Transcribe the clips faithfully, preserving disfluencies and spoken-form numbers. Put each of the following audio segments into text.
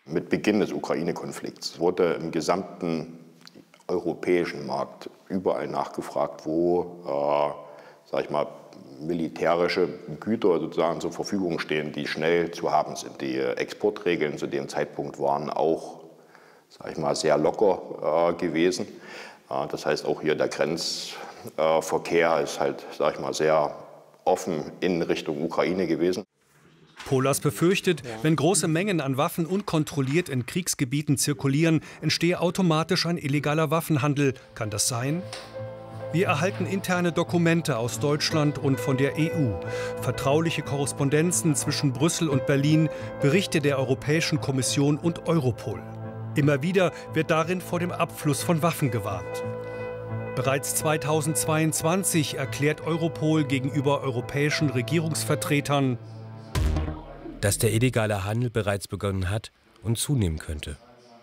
Mit Beginn des Ukraine-Konflikts wurde im gesamten europäischen Markt überall nachgefragt, wo, äh, sag ich mal, militärische Güter sozusagen zur Verfügung stehen, die schnell zu haben sind. Die Exportregeln zu dem Zeitpunkt waren auch, sag ich mal, sehr locker äh, gewesen. Äh, das heißt, auch hier der Grenzverkehr ist halt, sag ich mal, sehr offen in Richtung Ukraine gewesen. Polas befürchtet, wenn große Mengen an Waffen unkontrolliert in Kriegsgebieten zirkulieren, entstehe automatisch ein illegaler Waffenhandel. Kann das sein? Wir erhalten interne Dokumente aus Deutschland und von der E U, vertrauliche Korrespondenzen zwischen Brüssel und Berlin, Berichte der Europäischen Kommission und Europol. Immer wieder wird darin vor dem Abfluss von Waffen gewarnt. Bereits zweitausendzweiundzwanzig erklärt Europol gegenüber europäischen Regierungsvertretern, dass der illegale Handel bereits begonnen hat und zunehmen könnte.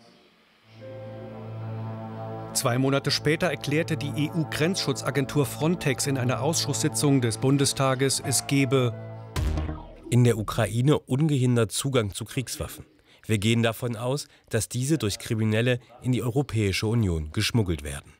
Zwei Monate später erklärte die E U-Grenzschutzagentur Frontex in einer Ausschusssitzung des Bundestages, es gebe in der Ukraine ungehindert Zugang zu Kriegswaffen. Wir gehen davon aus, dass diese durch Kriminelle in die Europäische Union geschmuggelt werden.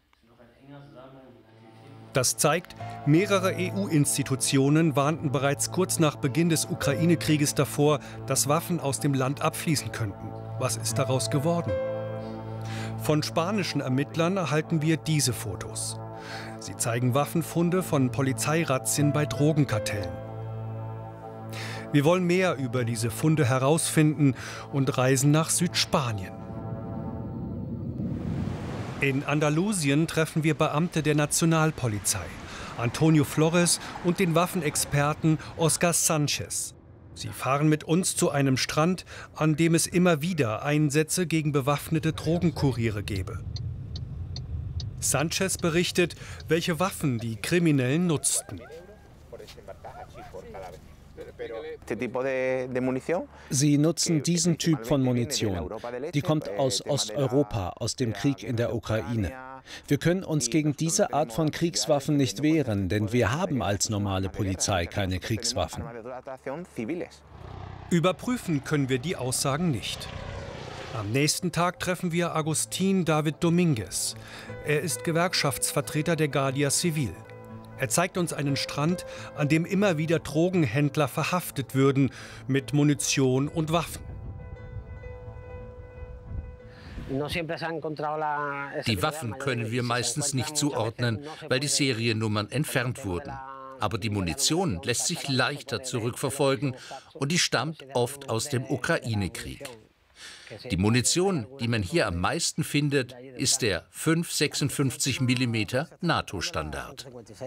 Das zeigt, mehrere E U-Institutionen warnten bereits kurz nach Beginn des Ukraine-Krieges davor, dass Waffen aus dem Land abfließen könnten. Was ist daraus geworden? Von spanischen Ermittlern erhalten wir diese Fotos. Sie zeigen Waffenfunde von Polizeirazzien bei Drogenkartellen. Wir wollen mehr über diese Funde herausfinden und reisen nach Südspanien. In Andalusien treffen wir Beamte der Nationalpolizei, Antonio Flores und den Waffenexperten Oscar Sanchez. Sie fahren mit uns zu einem Strand, an dem es immer wieder Einsätze gegen bewaffnete Drogenkuriere gebe. Sanchez berichtet, welche Waffen die Kriminellen nutzten. Sie nutzen diesen Typ von Munition. Die kommt aus Osteuropa, aus dem Krieg in der Ukraine. Wir können uns gegen diese Art von Kriegswaffen nicht wehren, denn wir haben als normale Polizei keine Kriegswaffen. Überprüfen können wir die Aussagen nicht. Am nächsten Tag treffen wir Agustín David Domínguez. Er ist Gewerkschaftsvertreter der Guardia Civil. Er zeigt uns einen Strand, an dem immer wieder Drogenhändler verhaftet würden mit Munition und Waffen. Die Waffen können wir meistens nicht zuordnen, weil die Seriennummern entfernt wurden. Aber die Munition lässt sich leichter zurückverfolgen und die stammt oft aus dem Ukraine-Krieg. Die Munition, die man hier am meisten findet, ist der fünf Komma sechsundfünfzig Millimeter NATO-Standard.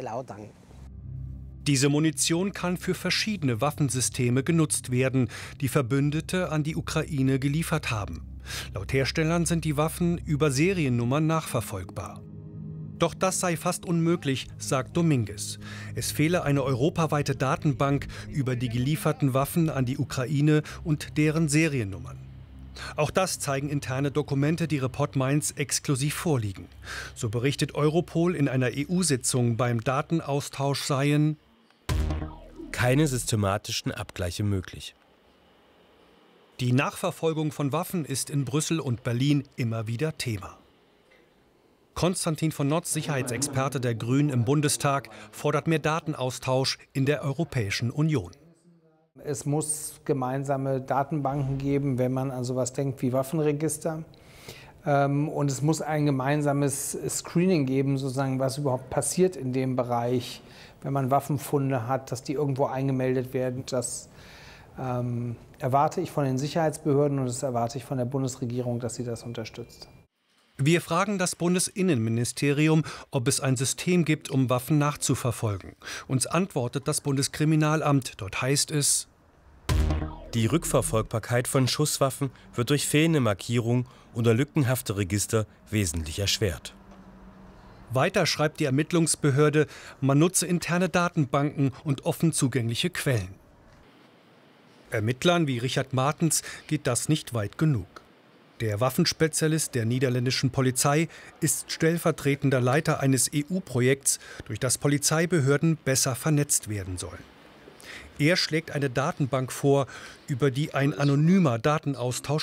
Diese Munition kann für verschiedene Waffensysteme genutzt werden, die Verbündete an die Ukraine geliefert haben. Laut Herstellern sind die Waffen über Seriennummern nachverfolgbar. Doch das sei fast unmöglich, sagt Domínguez. Es fehle eine europaweite Datenbank über die gelieferten Waffen an die Ukraine und deren Seriennummern. Auch das zeigen interne Dokumente, die Report Mainz exklusiv vorliegen. So berichtet Europol in einer E U-Sitzung, beim Datenaustausch seien keine systematischen Abgleiche möglich. Die Nachverfolgung von Waffen ist in Brüssel und Berlin immer wieder Thema. Konstantin von Notz, Sicherheitsexperte der Grünen im Bundestag, fordert mehr Datenaustausch in der Europäischen Union. Es muss gemeinsame Datenbanken geben, wenn man an sowas denkt wie Waffenregister. Und es muss ein gemeinsames Screening geben, sozusagen, was überhaupt passiert in dem Bereich, wenn man Waffenfunde hat, dass die irgendwo eingemeldet werden. Das ähm, erwarte ich von den Sicherheitsbehörden und das erwarte ich von der Bundesregierung, dass sie das unterstützt. Wir fragen das Bundesinnenministerium, ob es ein System gibt, um Waffen nachzuverfolgen. Uns antwortet das Bundeskriminalamt. Dort heißt es: Die Rückverfolgbarkeit von Schusswaffen wird durch fehlende Markierung oder lückenhafte Register wesentlich erschwert. Weiter schreibt die Ermittlungsbehörde, man nutze interne Datenbanken und offen zugängliche Quellen. Ermittlern wie Richard Martens geht das nicht weit genug. Der Waffenspezialist der niederländischen Polizei ist stellvertretender Leiter eines E U-Projekts, durch das Polizeibehörden besser vernetzt werden sollen. Er schlägt eine Datenbank vor, über die ein anonymer Datenaustausch